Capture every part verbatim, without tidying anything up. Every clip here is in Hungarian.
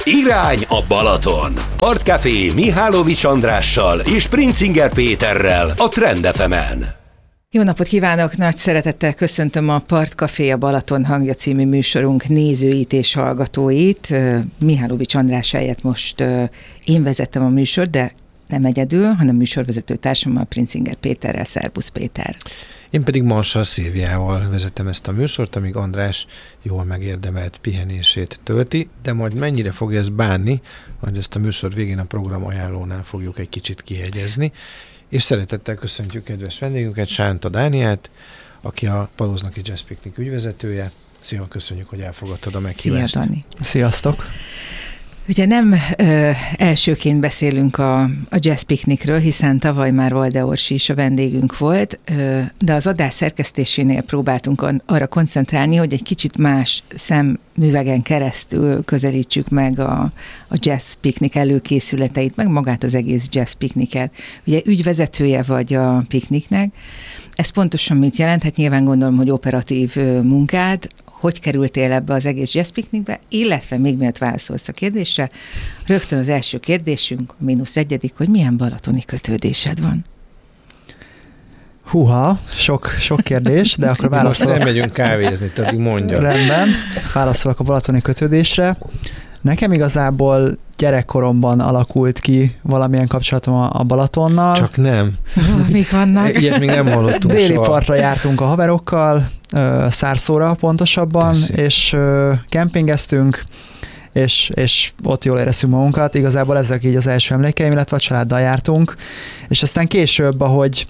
Irány a Balaton. Partcafé Mihálovics Andrással és Princinger Péterrel a Trend ef emen. Jó napot kívánok! Nagy szeretettel köszöntöm a Partcafé a Balaton hangja című műsorunk nézőit és hallgatóit. Mihálovics András helyett most én vezettem a műsort, de nem egyedül, hanem műsorvezető társammal, Princinger Péterrel. Szerbusz Péter! Én pedig Marssal Szilviával vezetem ezt a műsort, amíg András jól megérdemelt pihenését tölti, de majd mennyire fogja ezt bánni, hogy ezt a műsor végén a program ajánlónál fogjuk egy kicsit kihegyezni. És szeretettel köszöntjük kedves vendégünket, Sánta Dániát, aki a Palóznaki Jazz Picnic ügyvezetője. Szia, köszönjük, hogy elfogadtad a meghívást. Szia, Dani. Sziasztok! Ugye nem ö, elsőként beszélünk a, a Jazz Picnicről, hiszen tavaly már Valde Orsi is a vendégünk volt, ö, de az adás szerkesztésénél próbáltunk arra koncentrálni, hogy egy kicsit más szemüvegen keresztül közelítsük meg a, a Jazz Picnic előkészületeit, meg magát az egész Jazz Picnicet. Ugye ügyvezetője vagy a pikniknek. Ez pontosan mit jelent? Hát nyilván gondolom, hogy operatív munkád. Hogy kerültél ebbe az egész Jazz Picnicbe, illetve még mielőtt válaszolsz a kérdésre, rögtön az első kérdésünk, a mínusz egyedik, hogy milyen balatoni kötődésed van? Húha, sok, sok kérdés, de akkor válaszolok. Nem megyünk kávézni, tehát mondja. Rendben, válaszolok a balatoni kötődésre. Nekem igazából gyerekkoromban alakult ki valamilyen kapcsolatom a Balatonnal. Csak nem. Mik vannak? Ilyet még nem hallottunk Déli soha. partra jártunk a haverokkal, Szárszóra pontosabban, Köszi. és kempingeztünk, és, és ott jól éreztünk magunkat. Igazából ezek így az első emlékeim, illetve a családdal jártunk. És aztán később, ahogy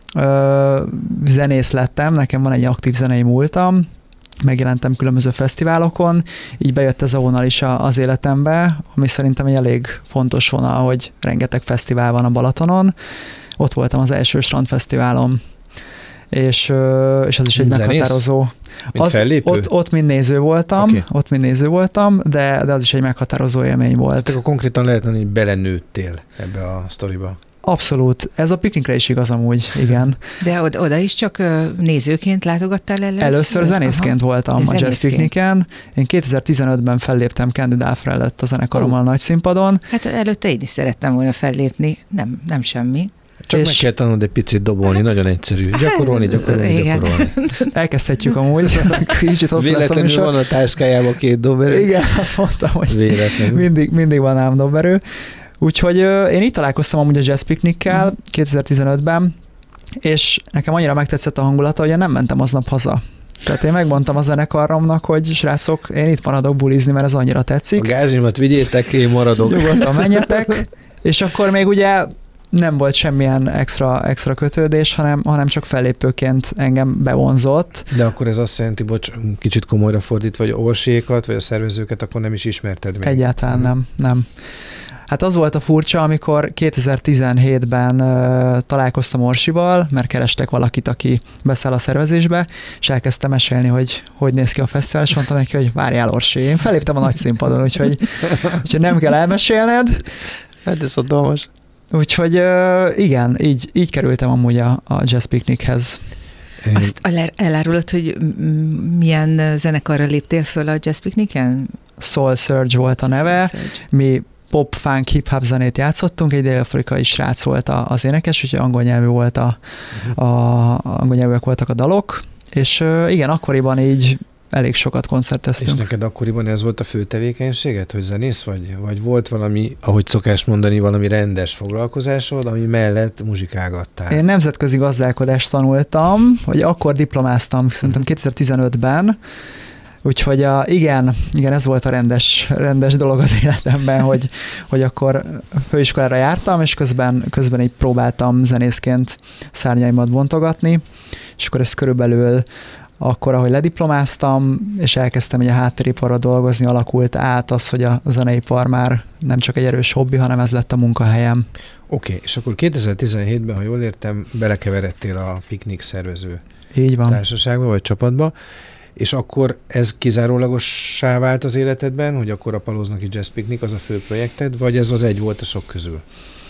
ö, zenész lettem, nekem van egy aktív zenei múltam, megjelentem különböző fesztiválokon, így bejött ez a vonal is az életembe, ami szerintem egy elég fontos vonal, hogy rengeteg fesztivál van a Balatonon. Ott voltam az első strandfesztiválon, és, és az is egy Zenész? meghatározó. Az, ott, ott mind néző voltam, okay. ott mind néző voltam, de, de az is egy meghatározó élmény volt. Tehát akkor konkrétan lehet mondani, hogy belenőttél ebbe a sztoriba. Abszolút. Ez a piknikre is igaz amúgy, igen. De oda, oda is csak nézőként látogattál először? Először zenészként Aha. voltam zenészként. a Jazz Picnicen. Én kétezer-tizenötben felléptem Candy Dulfer előtt a zenekarommal uh. nagy színpadon. Hát előtte én is szerettem volna fellépni, nem, nem semmi. Csak és... meg kell tanulni egy picit dobolni, nagyon egyszerű. Gyakorolni, gyakorolni, igen. gyakorolni. Elkezdhetjük amúgy. Kicsit hosszú lesz a műsor. Van a táskájában két doberő. Igen, azt mondtam, hogy Véletlenül. mindig, mindig van ám doberő. Úgyhogy uh, én itt találkoztam amúgy a Jazz Picnickel kétezer-tizenötben, és nekem annyira megtetszett a hangulata, hogy én nem mentem aznap haza. Tehát én megmondtam a zenekaromnak, hogy srácok, én itt maradok bulizni, mert ez annyira tetszik. A gázsimat vigyétek, én maradok. Nyugodtan menjetek. És akkor még ugye nem volt semmilyen extra, extra kötődés, hanem, hanem csak fellépőként engem bevonzott. De akkor ez azt jelenti, bocs, kicsit komolyra fordítva, vagy orsékat, vagy a szervezőket, akkor nem is ismerted még. Egyáltalán nem, nem. Hát az volt a furcsa, amikor kétezer-tizenhétben uh, találkoztam Orsival, mert kerestek valakit, aki beszáll a szervezésbe, és elkezdtem mesélni, hogy hogy néz ki a fesztivál, és mondtam neki, hogy várjál Orsi, én feléptem a nagy színpadon, úgyhogy, úgyhogy nem kell elmesélned. Hát ez hatalmas. Úgyhogy uh, igen, így, így kerültem amúgy a, a Jazz Picnichez. Azt elárulod, hogy milyen zenekarra léptél föl a Jazz Picnicen? Soul Surge volt a neve. Mi pop, funk, hip-hop zenét játszottunk, egy dél-afrikai srác volt az énekes, úgyhogy angol nyelvű volt a, a, angol nyelvűek voltak a dalok, és uh, igen, akkoriban így elég sokat koncerteztünk. És neked akkoriban ez volt a fő tevékenységed, hogy zenész vagy? Vagy volt valami, ahogy szokás mondani, valami rendes foglalkozásod, ami mellett muzsikálgattál? Én nemzetközi gazdálkodást tanultam, hogy akkor diplomáztam, szerintem kétezer-tizenötben, úgyhogy a, igen, igen, ez volt a rendes, rendes dolog az életemben, hogy, hogy akkor főiskolára jártam, és közben, közben így próbáltam zenészként szárnyaimat bontogatni, és akkor ez körülbelül akkor, ahogy lediplomáztam, és elkezdtem egy a háttériparra dolgozni, alakult át az, hogy a zeneipar már nem csak egy erős hobbi, hanem ez lett a munkahelyem. Oké, okay, és akkor kétezer-tizenhétben, ha jól értem, belekeveredtél a piknik szervező Így van. társaságba, vagy csapatba, és akkor ez kizárólagossá vált az életedben, hogy akkor a Palóznaki Jazz Picnic az a fő projekted, vagy ez az egy volt a sok közül?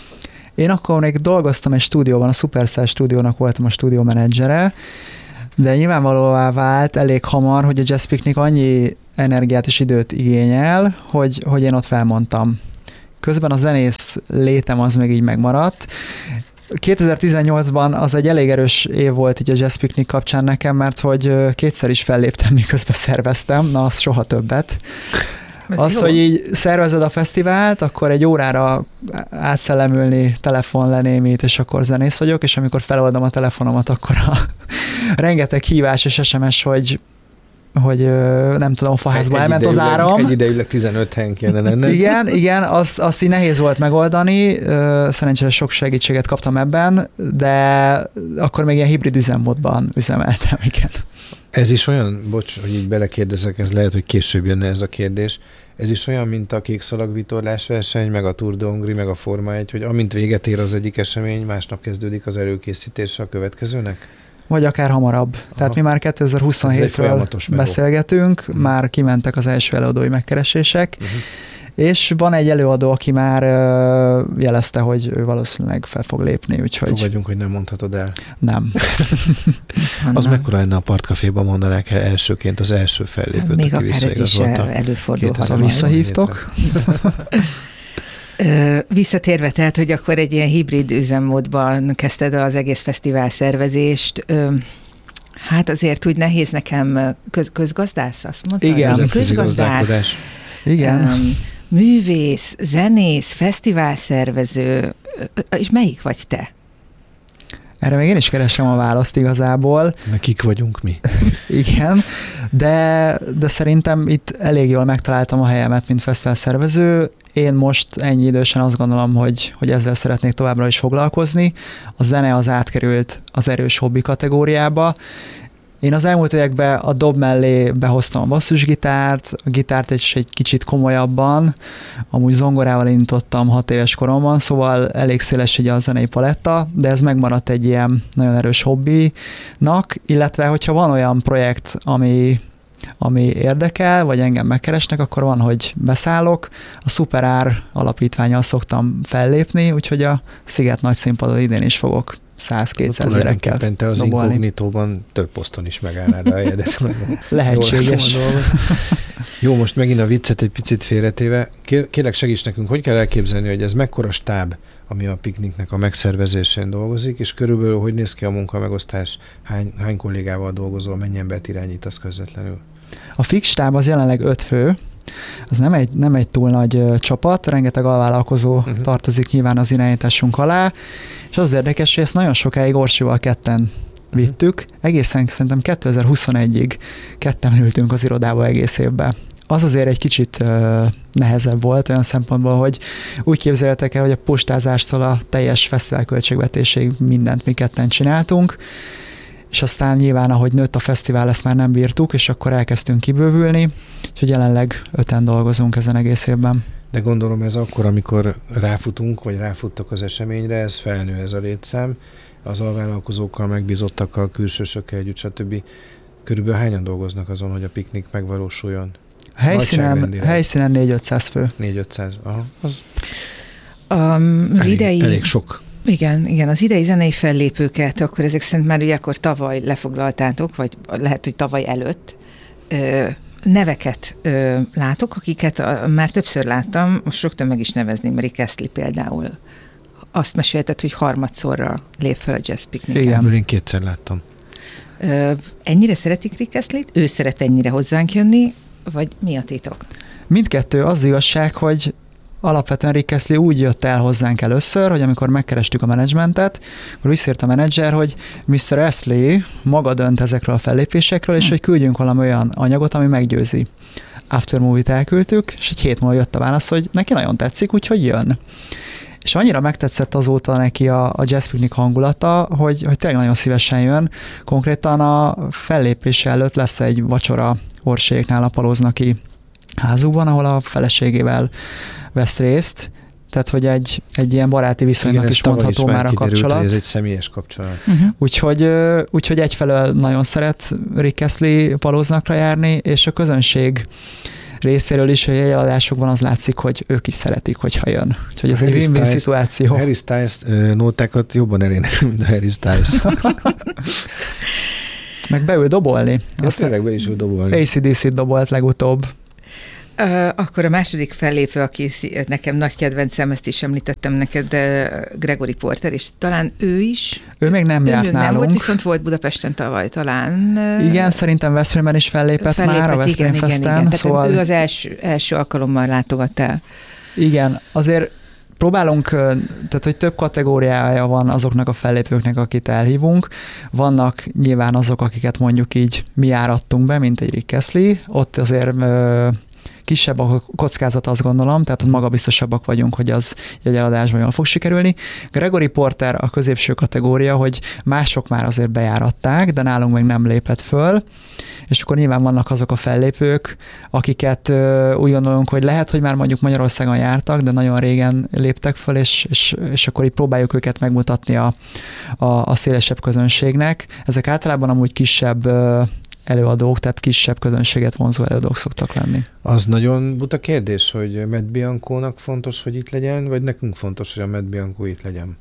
Én akkor még dolgoztam egy stúdióban, a Superstar stúdiónak voltam a stúdiómenedzsere, de nyilvánvalóvá vált elég hamar, hogy a Jazz Picnic annyi energiát és időt igényel, hogy, hogy én ott felmondtam. Közben a zenész létem az még így megmaradt. kétezer-tizennyolcban az egy elég erős év volt így a Jazz Picnic kapcsán nekem, mert hogy kétszer is felléptem, miközben szerveztem, na az soha többet. Az, jó. Hogy így szervezed a fesztivált, akkor egy órára átszellemülni, telefon lenémít, és akkor zenész vagyok, és amikor feloldom a telefonomat, akkor a rengeteg hívás és es em es, hogy hogy nem tudom, faházba elment az áram. Egy ideigleg tizenöt helyen kéne lenne. Igen, igen, azt, azt így nehéz volt megoldani, szerencsére sok segítséget kaptam ebben, de akkor még ilyen hibrid üzemmódban üzemeltem, igen. Ez is olyan, bocs, hogy így belekérdezek, ez lehet, hogy később jönne ez a kérdés, ez is olyan, mint a kékszalag vitorlás verseny, meg a Tour de Hongrie, meg a Forma egy, hogy amint véget ér az egyik esemény, másnap kezdődik az előkészítése a következőnek? Vagy akár hamarabb. Aha. Tehát mi már kétezer-huszonhétről beszélgetünk, uh-huh. már kimentek az első előadói megkeresések, uh-huh. és van egy előadó, aki már uh, jelezte, hogy ő valószínűleg fel fog lépni, úgyhogy... Jó vagyunk, hogy nem mondhatod el. Nem. Az mekkora lenne a Partcaféban mondanák el elsőként az első fellépőt, még aki akár ez is előfordulhat. Ha visszahívtok. Visszatérve, tehát, hogy akkor egy ilyen hibrid üzemmódban kezdted az egész fesztivál szervezést, hát azért úgy nehéz nekem köz, közgazdász, azt mondtad? Igen. Közgazdász. Igen. Um, művész, zenész, fesztiválszervező, és melyik vagy te? Erre még én is keresem a választ igazából. Meg kik vagyunk mi. Igen, de, de szerintem itt elég jól megtaláltam a helyemet, mint fesztiválszervező. Én most ennyi idősen azt gondolom, hogy, hogy ezzel szeretnék továbbra is foglalkozni. A zene az átkerült az erős hobbi kategóriába. Én az elmúlt években a dob mellé behoztam a basszusgitárt, a gitárt is egy kicsit komolyabban, amúgy zongorával indítottam hat éves koromban, szóval elég széles ugye a zenei paletta, de ez megmaradt egy ilyen nagyon erős hobbinak, illetve hogyha van olyan projekt, ami, ami érdekel, vagy engem megkeresnek, akkor van, hogy beszállok. A Szuperár alapítvánnyal szoktam fellépni, úgyhogy a Sziget nagy színpadon idén is fogok száz-kétszázezrekkel dobolni. Te az inkognitóban több poszton is megállnád a helyedet. Lehetséges. Jó, most megint a viccet egy picit félretéve. Kérlek, segíts nekünk, hogy kell elképzelni, hogy ez mekkora stáb, ami a pikniknek a megszervezésén dolgozik, és körülbelül hogy néz ki a munkamegosztás, hány, hány kollégával dolgozol, mennyi embert irányítasz közvetlenül? A fix stáb az jelenleg öt fő, az nem egy, nem egy túl nagy uh, csapat, rengeteg alvállalkozó uh-huh. tartozik nyilván az irányításunk alá, és az érdekes, hogy ezt nagyon sokáig Orsival ketten vittük, uh-huh. egészen szerintem kétezer-huszonegyig ketten ültünk az irodába egész évben. Az azért egy kicsit uh, nehezebb volt olyan szempontból, hogy úgy képzeljétek el, hogy a postázástól a teljes fesztivál költségvetésig mindent mi ketten csináltunk, és aztán nyilván, ahogy nőtt a fesztivál, ezt már nem bírtuk, és akkor elkezdtünk kibővülni, úgyhogy jelenleg öten dolgozunk ezen egész évben. De gondolom ez akkor, amikor ráfutunk, vagy ráfuttak az eseményre, ez felnő ez a létszám, az alvállalkozókkal, megbízottakkal, külsősökkel együtt, stb. Körülbelül hányan dolgoznak azon, hogy a piknik megvalósuljon? A helyszínen, helyszínen négy-ötszáz fő. négy-ötszáz, aha. Az, um, az elég, idei... elég sok. Igen, igen, az idei zenei fellépőket, akkor ezek szerint már ugye akkor tavaly lefoglaltátok, vagy lehet, hogy tavaly előtt. Ö, neveket ö, látok, akiket a, már többször láttam, most rögtön meg is nevezném, Rick Astley például. Azt mesélted, hogy harmadszorra lép fel a Jazz Picnicen. Igen, én kétszer láttam. Ö, ennyire szeretik Rick Astleyt? Ő szeret ennyire hozzánk jönni, vagy mi a titok? Mindkettő, az igazság, hogy alapvetően Rick Astley úgy jött el hozzánk először, hogy amikor megkerestük a menedzsmentet, akkor visszért a menedzser, hogy miszter Astley maga dönt ezekről a fellépésekről, és hmm. hogy küldjünk valami olyan anyagot, ami meggyőzi. After Movie-t elküldtük, és egy hét múlva jött a válasz, hogy neki nagyon tetszik, úgyhogy jön. És annyira megtetszett azóta neki a, a Jazz Picnic hangulata, hogy, hogy tényleg nagyon szívesen jön. Konkrétan a fellépés előtt lesz egy vacsora Orséknál a Palóznaki házukban, ahol a feleségével vesz részt, tehát hogy egy, egy ilyen baráti viszonynak igen, is mondható is már a kiderült, kapcsolat. Ez egy személyes kapcsolat. Uh-huh. Úgyhogy, úgyhogy egyfelől nagyon szeret Rick Astley Palóznakra járni, és a közönség részéről is, hogy a jeladásokban az látszik, hogy ők is szeretik, hogyha jön. Úgyhogy ez Harry egy win-win szituáció. Harry Styles nótákat jobban elének, mint a Harry Styles. Meg beül dobolni. Azt tényleg be is ül dobolni. á cé dé cét dobolt legutóbb. Uh, akkor a második fellépő, aki nekem nagy kedvencem, ezt is említettem neked, de Gregory Porter, és talán ő is. Ő még nem ő járt még nálunk. Nem volt, viszont volt Budapesten tavaly talán. Igen, szerintem Veszprémben is fellépett, fellépett már a Veszprém igen, Festen. Igen, igen. Szóval... Tehát ő az első, első alkalommal látogat el. Igen, azért próbálunk, tehát hogy több kategóriája van azoknak a fellépőknek, akit elhívunk. Vannak nyilván azok, akiket mondjuk így mi járattunk be, mint egy Rick Astley. Ott azért kisebb a kockázat, azt gondolom, tehát ott magabiztosabbak vagyunk, hogy az jegyeladásban jól fog sikerülni. Gregory Porter a középső kategória, hogy mások már azért bejáratták, de nálunk még nem lépett föl, és akkor nyilván vannak azok a fellépők, akiket ö, úgy gondolunk, hogy lehet, hogy már mondjuk Magyarországon jártak, de nagyon régen léptek föl, és, és, és akkor így próbáljuk őket megmutatni a, a, a szélesebb közönségnek. Ezek általában amúgy kisebb ö, előadók, tehát kisebb közönséget vonzó előadók szoktak lenni. Az nagyon buta kérdés, hogy Matt Biancónak fontos, hogy itt legyen, vagy nekünk fontos, hogy a Matt Bianco itt legyen?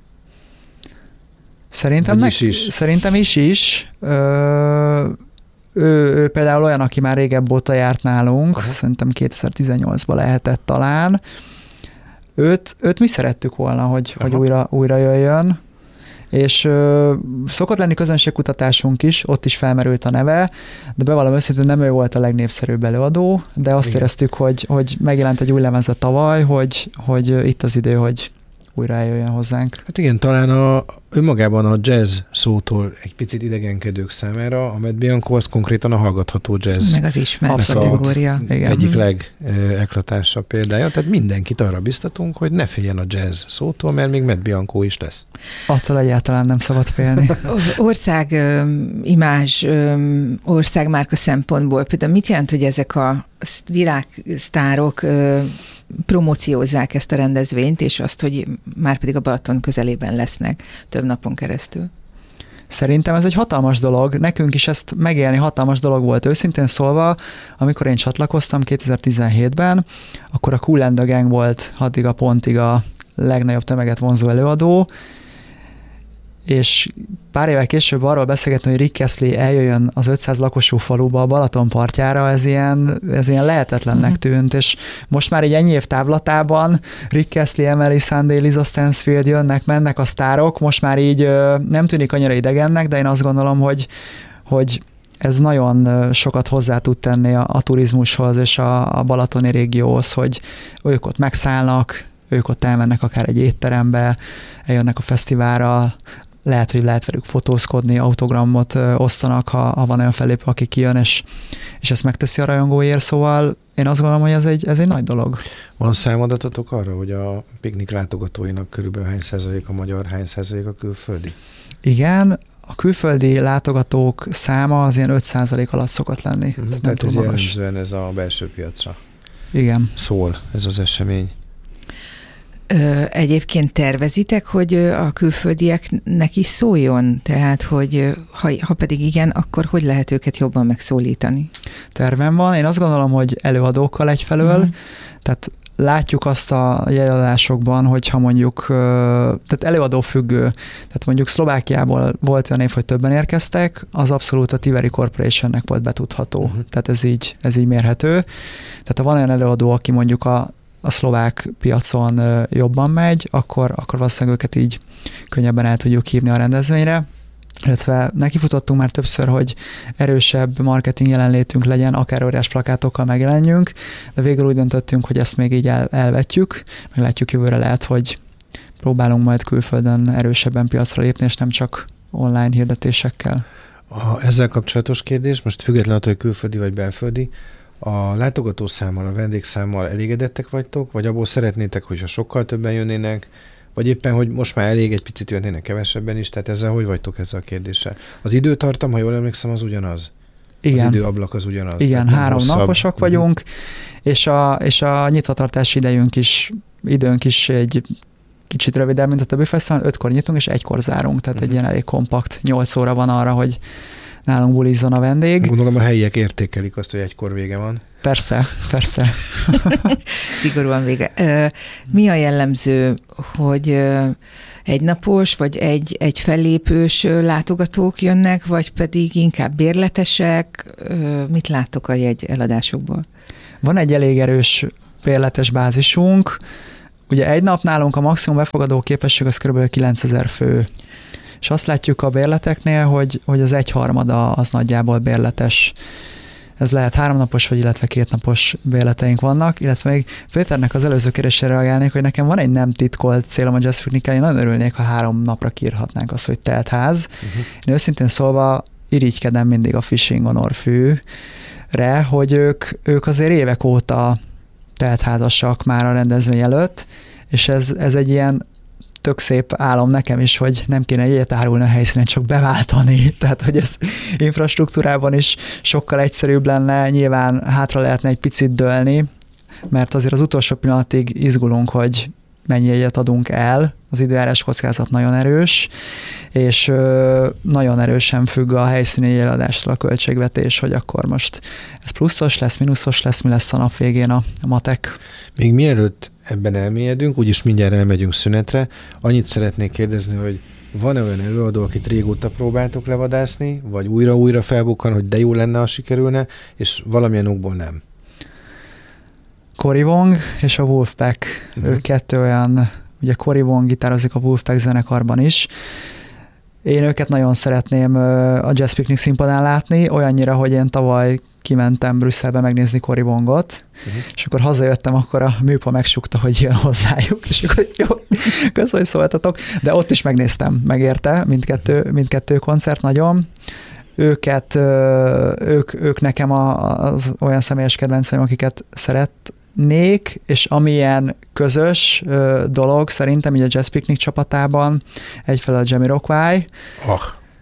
Szerintem, nek- is. Szerintem is is. Ö, ő, ő például olyan, aki már régebb óta járt nálunk, aha, szerintem kétezer-tizennyolcban lehetett talán. Őt, őt mi szerettük volna, hogy, hogy újra, újra jöjjön. És ö, szokott lenni közönségkutatásunk is, ott is felmerült a neve, de bevallom őszintén nem ő volt a legnépszerűbb előadó, de azt igen, éreztük, hogy, hogy megjelent egy új lemeze tavaly, hogy, hogy itt az idő, hogy újra eljöjjön hozzánk. Hát igen, talán a, önmagában a jazz szótól egy picit idegenkedők számára, a Matt Bianco az konkrétan a hallgatható jazz. Meg az ismert kategória. Egyik legeklatásabb példája, tehát mindenkit arra biztatunk, hogy ne féljen a jazz szótól, mert még Matt Bianco is lesz. Attól egyáltalán nem szabad félni. Ország imázs, országmárka szempontból például mit jelent, hogy ezek a világsztárok promóciózzák ezt a rendezvényt, és azt, hogy már pedig a Balaton közelében lesznek több napon keresztül? Szerintem ez egy hatalmas dolog. Nekünk is ezt megélni hatalmas dolog volt. Őszintén szólva, amikor én csatlakoztam kétezer-tizenhétben, akkor a Kool and the Gang volt addig a pontig a legnagyobb tömeget vonzó előadó, és pár évvel később arról beszélgettem, hogy Rick Astley eljöjjön az ötszáz lakosú faluba, a Balaton partjára, ez ilyen, ez ilyen lehetetlennek tűnt, és most már egy ennyi év távlatában Rick Astley, Emily Sandé, Lisa Stansfield jönnek, mennek a sztárok, most már így nem tűnik annyira idegennek, de én azt gondolom, hogy, hogy ez nagyon sokat hozzá tud tenni a, a turizmushoz és a, a balatoni régióhoz, hogy ők ott megszállnak, ők ott elmennek akár egy étterembe, eljönnek a fesztiválra, lehet, hogy lehet velük fotózkodni, autogramot ö, osztanak, ha, ha van olyan fellépő, aki kijön, és, és ezt megteszi a rajongóért, szóval én azt gondolom, hogy ez egy, ez egy nagy dolog. Van számadatotok arra, hogy a piknik látogatóinak körülbelül hány százalék a magyar, hány százalék a külföldi? Igen, a külföldi látogatók száma az ilyen öt százalék alatt szokott lenni. Uh-huh, nem tehát ez jellemzően ez a belső piacra igen, szól ez az esemény. Egyébként tervezitek, hogy a külföldieknek is szóljon? Tehát, hogy ha, ha pedig igen, akkor hogy lehet őket jobban megszólítani? Tervem van. Én azt gondolom, hogy előadókkal egyfelől, uh-huh. tehát látjuk azt a jegyadásokban, hogyha mondjuk, tehát előadó függő, tehát mondjuk Szlovákiából volt olyan év, hogy többen érkeztek, az abszolút a Tiveri Corporationnek volt betudható. Uh-huh. Tehát ez így, ez így mérhető. Tehát ha van olyan előadó, aki mondjuk a a szlovák piacon jobban megy, akkor, akkor valószínűleg őket így könnyebben el tudjuk hívni a rendezvényre. Illetve nekifutottunk már többször, hogy erősebb marketing jelenlétünk legyen, akár óriás plakátokkal megjelenjünk, de végül úgy döntöttünk, hogy ezt még így el, elvetjük, meg látjuk jövőre lehet, hogy próbálunk majd külföldön erősebben piacra lépni, és nem csak online hirdetésekkel. A, ezzel kapcsolatos kérdés, most függetlenül, hogy külföldi vagy belföldi, a látogatószámmal, a vendégszámmal elégedettek vagytok, vagy abból szeretnétek, hogyha sokkal többen jönnének, vagy éppen, hogy most már elég egy picit jönnének kevesebben is, tehát ezzel hogy vagytok ezzel a kérdéssel? Az időtartam, ha jól emlékszem, az ugyanaz? Igen. Az időablak az ugyanaz? Igen, három hosszabb. Naposak vagyunk, és a, és a nyitvatartási idejünk is, időnk is egy kicsit rövidebb, mint a többi fesztiválon, ötkor nyitunk, és egykor zárunk, tehát uh-huh. egy ilyen elég kompakt, nyolc óra van arra, hogy nálunk bulizzon a vendég. Gondolom a helyiek értékelik azt, hogy egykor vége van. Persze, persze. Szigorúan vége. Mi a jellemző, hogy egynapos, vagy egy, egy fellépős látogatók jönnek, vagy pedig inkább bérletesek? Mit láttok a jegy eladásokból? Van egy elég erős bérletes bázisunk. Ugye egy nap nálunk a maximum befogadó képesség az kb. kilencezer fő. És azt látjuk a bérleteknél, hogy, hogy az egyharmada az nagyjából bérletes. Ez lehet háromnapos, vagy illetve kétnapos bérleteink vannak, illetve még Péternek az előző kérdésére reagálnék, hogy nekem van egy nem titkolt célom a Jazz Picnic-kel, én nagyon örülnék, ha három napra kiírhatnánk azt, hogy teltház. Uh-huh. Én őszintén szólva irigykedem mindig a Fishing on Orfűre, hogy ők, ők azért évek óta teltházasak már a rendezvény előtt, és ez, ez egy ilyen tök szép álom nekem is, hogy nem kéne jegyet árulni a helyszínen, csak beváltani. Tehát, hogy ez infrastruktúrában is sokkal egyszerűbb lenne, nyilván hátra lehetne egy picit dőlni, mert azért az utolsó pillanatig izgulunk, hogy mennyi jegyet adunk el, az időjárás kockázat nagyon erős, és ö, nagyon erősen függ a helyszíni jegyeladásról a költségvetés, hogy akkor most ez pluszos lesz, mínuszos lesz, mi lesz a nap végén a, a matek. Még mielőtt ebben elmélyedünk, úgyis mindjárt elmegyünk szünetre, annyit szeretnék kérdezni, hogy van-e olyan előadó, akit régóta próbáltok levadászni, vagy újra-újra felbukkan, hogy de jó lenne, ha sikerülne, és valamilyen okból nem? Cory Wong és a Wolfpack, uh-huh. ők kettő olyan, ugye Cory Wong gitározik a Wolfpack zenekarban is. Én őket nagyon szeretném a Jazz Picnic színpadán látni, olyannyira, hogy én tavaly kimentem Brüsszelbe megnézni Cory Wongot, uh-huh. és akkor hazajöttem, akkor a műpa megsukta, hogy jön hozzájuk, és akkor jó, köszönöm, hogy szóltatok, de ott is megnéztem, megérte mindkettő, mindkettő koncert nagyon. Őket, ők, ők nekem az olyan személyes kedvenceim, akiket szeretnék, és amilyen közös dolog szerintem így a Jazz Picnic csapatában, egyfelől a Jamiroquai, oh.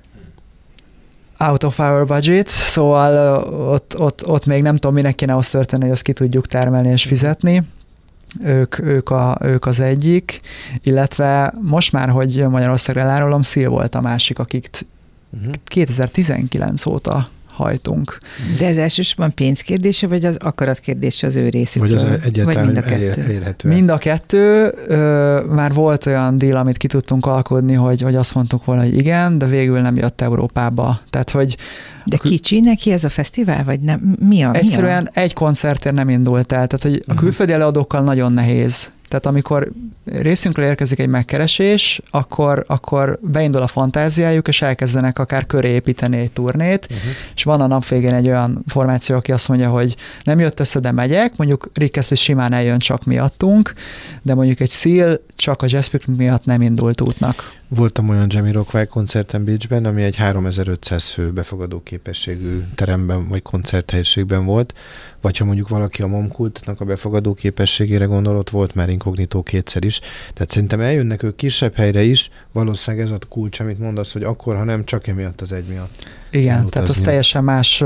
Out of our budget, szóval ott, ott, ott még nem tudom, minek kéne azt történni, hogy azt ki tudjuk termelni és fizetni. Ők, ők, a, ők az egyik, illetve most már, hogy Magyarországra elárulom, Szil volt a másik, akik uh-huh. kétezer-tizenkilenc óta hajtunk. De ez elsősorban pénzkérdése, vagy az akaratkérdése az ő részükről? Vagy az egyáltalán mind a kettő? Elérhető. Mind a kettő. Ö, már volt olyan deal, amit ki tudtunk alkudni, hogy, hogy azt mondtuk volna, hogy igen, de végül nem jött Európába. Tehát, hogy de kicsi neki ez a fesztivál, vagy nem? Mi a? Egyszerűen mi a? egy koncertért nem indult el. Tehát, hogy a külföldi előadókkal nagyon nehéz. Tehát amikor részünkről érkezik egy megkeresés, akkor, akkor beindul a fantáziájuk, és elkezdenek akár köré építeni egy turnét, uh-huh. és van a nap végén egy olyan formáció, aki azt mondja, hogy nem jött össze, de megyek, mondjuk Rick Astley simán eljön csak miattunk, de mondjuk egy Seal csak a Jazz Picnic miatt nem indult útnak. Voltam olyan Jamiroquai koncerten Bécsben, ami egy háromezer-ötszáz fő befogadó képességű teremben vagy koncerthelyiségben volt, vagy ha mondjuk valaki a Momkultnak a befogadó képességére gondol, ott volt már inkognitó kétszer is. Tehát szerintem eljönnek ők kisebb helyre is, valószínűleg ez a kulcs, amit mondasz, hogy akkor, ha nem csak emiatt az egy miatt. Igen, tehát az teljesen más,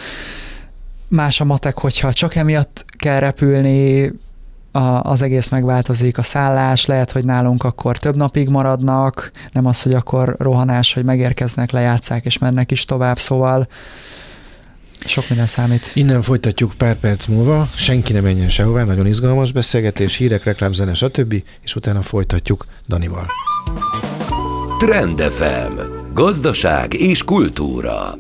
más a matek, hogyha csak emiatt kell repülni, A, az egész megváltozik, a szállás, lehet, hogy nálunk akkor több napig maradnak, nem az, hogy akkor rohanás, hogy megérkeznek, lejátszák és mennek is tovább, szóval sok minden számít. Innen folytatjuk pár perc múlva, senki nem menjen sehová, nagyon izgalmas beszélgetés, hírek, reklámzene, stb. És utána folytatjuk Danival. Trend ef em. Gazdaság és kultúra.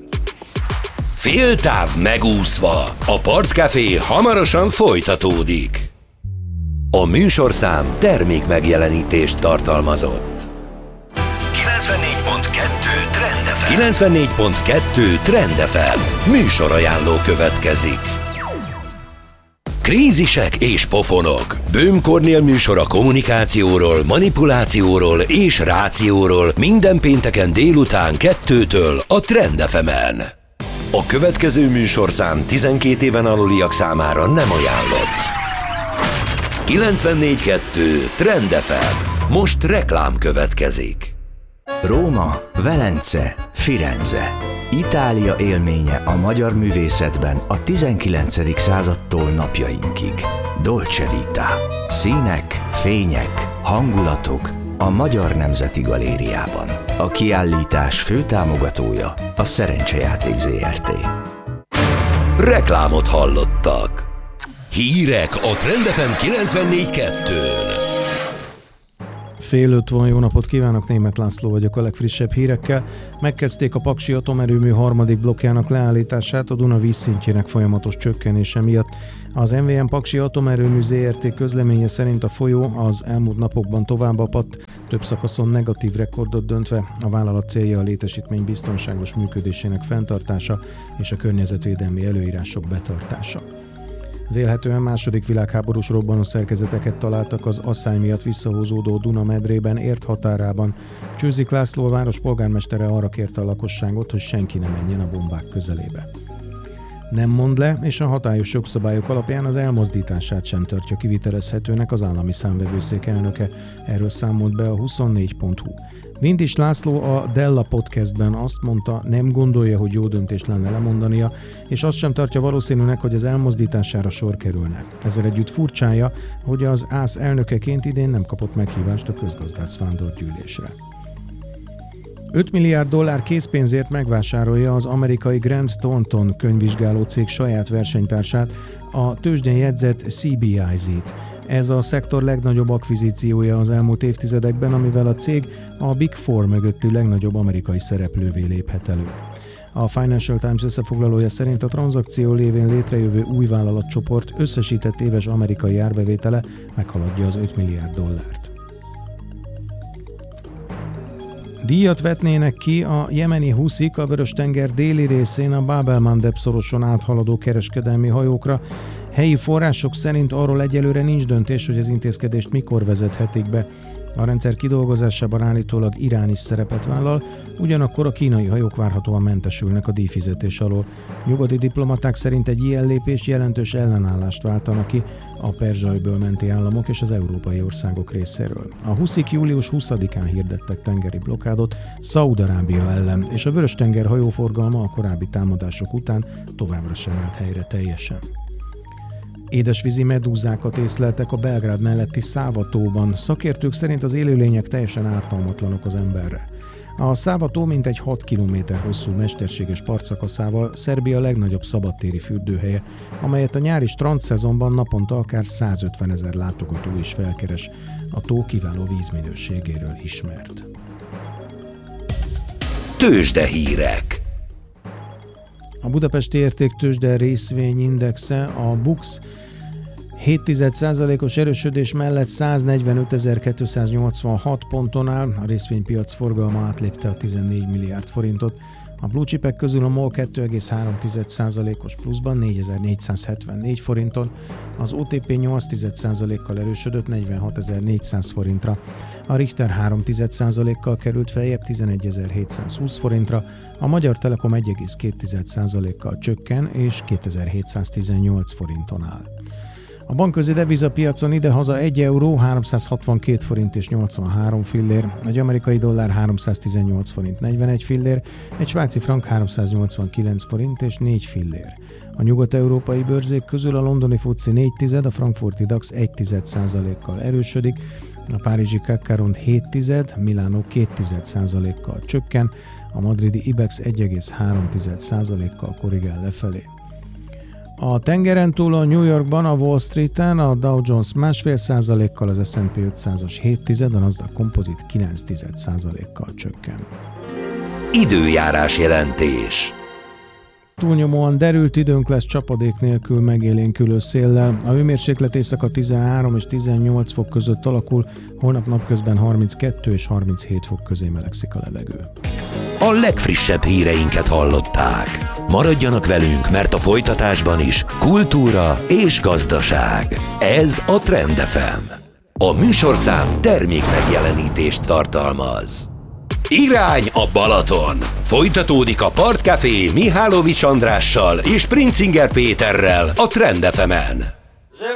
Féltáv megúszva. A Partcafé hamarosan folytatódik. A műsorszám termék megjelenítést tartalmazott. kilencvennégy pont kettő Trend ef em. kilencvennégy pont kettő Trend ef em. Műsorajánló következik. Krízisek és pofonok. Böhm Kornél műsor a kommunikációról, manipulációról és rációról minden pénteken délután kettőtől a Trend ef emen. A következő műsorszám tizenkét éven aluliak számára nem ajánlott. kilencvennégy pont kettő Trend ef em. Most reklám következik. Róma, Velence, Firenze. Itália élménye a magyar művészetben a tizenkilencedik századtól napjainkig. Dolce Vita. Színek, fények, hangulatok a Magyar Nemzeti Galériában. A kiállítás főtámogatója a Szerencsejáték zé er té. Reklámot hallottak. Hírek a Trend ef em kilencvennégy kettőn. Fél öt van, jó napot kívánok, Németh László vagyok a legfrissebb hírekkel. Megkezdték a Paksi atomerőmű harmadik blokkjának leállítását a Duna vízszintjének folyamatos csökkenése miatt. Az em vé em Paksi atomerőmű zé er té közleménye szerint a folyó az elmúlt napokban tovább apadt, több szakaszon negatív rekordot döntve. A vállalat célja a létesítmény biztonságos működésének fenntartása és a környezetvédelmi előírások betartása. Vélhetően második világháborús robbanó szerkezeteket találtak az asszály miatt visszahúzódó Duna medrében ért határában. Csőzik László, a város polgármestere arra kérte a lakosságot, hogy senki ne menjen a bombák közelébe. Nem mond le, és a hatályos jogszabályok alapján az elmozdítását sem tartja kivitelezhetőnek az állami számvevőszék elnöke. Erről számolt be a huszonnégy pont hu. Vindis László a Della Podcastben azt mondta, nem gondolja, hogy jó döntés lenne lemondania, és azt sem tartja valószínűnek, hogy az elmozdítására sor kerülne. Ezzel együtt furcsája, hogy az ÁSZ elnökeként idén nem kapott meghívást a közgazdász vándorgyűlésre. öt milliárd dollár készpénzért megvásárolja az amerikai Grant Thornton könyvvizsgáló cég saját versenytársát, a tőzsdén jegyzett cé bé i zét. Ez a szektor legnagyobb akvizíciója az elmúlt évtizedekben, amivel a cég a Big Four mögötti legnagyobb amerikai szereplővé léphet elő. A Financial Times összefoglalója szerint a tranzakció lévén létrejövő új vállalatcsoport összesített éves amerikai árbevétele meghaladja az öt milliárd dollárt. Díjat vetnének ki a jemeni huszik a Vörös-tenger déli részén a Bab el-Mandeb szoroson áthaladó kereskedelmi hajókra. Helyi források szerint arról egyelőre nincs döntés, hogy az intézkedést mikor vezethetik be. A rendszer kidolgozásában állítólag Irán is szerepet vállal, ugyanakkor a kínai hajók várhatóan mentesülnek a díjfizetés alól. Nyugati diplomaták szerint egy ilyen lépés jelentős ellenállást váltana ki a Perzsa-öböl menti államok és az európai országok részéről. A huszik július huszadikán hirdettek tengeri blokkádot Szaúd-Arábia ellen, és a Vörös-tenger hajóforgalma a korábbi támadások után továbbra sem állt helyre teljesen. Édesvízi medúzákat észleltek a Belgrád melletti Száva-tóban. Szakértők szerint az élőlények teljesen ártalmatlanok az emberre. A Száva-tó mintegy hat kilométer hosszú mesterséges partszakaszával Szerbia legnagyobb szabadtéri fürdőhelye, amelyet a nyári strandszezonban naponta akár százötvenezer látogató is felkeres. A tó kiváló vízminőségéről ismert. Tőzsdehírek. A Budapesti Értéktőzsde részvényindexe, a BUX hét egész egy százalékos erősödés mellett száznegyvenötezer-kétszáznyolcvanhat ponton áll, a részvénypiac forgalma átlépte a tizennégy milliárd forintot. A blue chipek közül a MOL két egész három százalékos pluszban négyezer-négyszázhetvennégy forinton, az o té pé nyolc százalékkal erősödött negyvenhatezer-négyszáz forintra, a Richter három százalékkal került feljebb tizenegyezer-hétszázhúsz forintra, a Magyar Telekom egy egész két százalékkal csökken és kétezer-hétszáztizennyolc forinton áll. A bankközi devizapiacon idehaza egy euró háromszázhatvankét forint és nyolcvanhárom fillér, egy amerikai dollár háromszáztizennyolc forint negyvenegy fillér, egy svájci frank háromszáznyolcvankilenc forint és négy fillér. A nyugat-európai bőrzék közül a londoni FTSE négy tized, a frankfurti DAX egy tized százalékkal erősödik, a párizsi cé á cé rond hét tized, Milánó két tized százalékkal csökken, a madridi IBEX egy egész három tized százalékkal korrigál lefelé. A tengeren túl a New Yorkban, a Wall Streeten a Dow Jones másfél százalékkal, az es and pé ötszázas hét tized, a Nasdaq Composite kilenc tized százalékkal csökken. Időjárás jelentés. Túlnyomóan derült időnk lesz csapadék nélkül megélénkülő széllel. A hőmérséklet éjszaka tizenhárom és tizennyolc fok között alakul, holnap napközben harminckettő és harminchét fok közé melegszik a levegő. A legfrissebb híreinket hallották. Maradjanak velünk, mert a folytatásban is kultúra és gazdaság. Ez a Trend ef em. A műsorszám termék megjelenítést tartalmaz. Irány a Balaton! Folytatódik a Partcafé Mihálovics Andrással és Princinger Péterrel a Trend ef emen.